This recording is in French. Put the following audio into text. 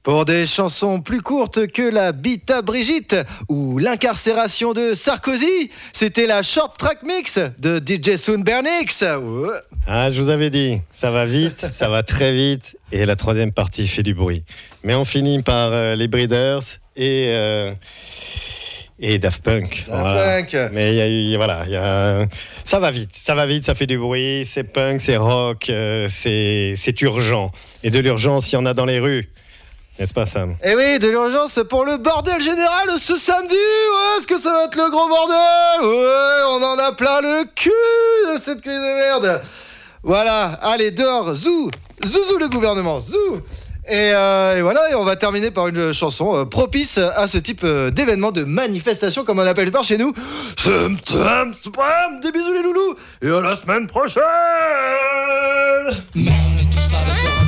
Pour des chansons plus courtes que la bite à Brigitte ou l'incarcération de Sarkozy, c'était la Short Track Mix de DJ Soon Bernix. Ah, je vous avais dit, ça va vite, ça va très vite, et la troisième partie fait du bruit. Mais on finit par les Breeders et Daft Punk. Mais ça va vite, ça fait du bruit, c'est punk, c'est rock, c'est urgent. Et de l'urgence, il y en a dans les rues. N'est-ce pas, Sam ? Eh oui, de l'urgence pour le bordel général ce samedi. Ouais, est-ce que ça va être le gros bordel ? Ouais, on en a plein le cul de cette crise de merde. Voilà, allez, dehors, zou le gouvernement, zou. Et voilà, et on va terminer par une chanson propice à ce type d'événement, de manifestation, comme on l'appelle par chez nous. Des bisous les loulous, et à la semaine prochaine. On est tous là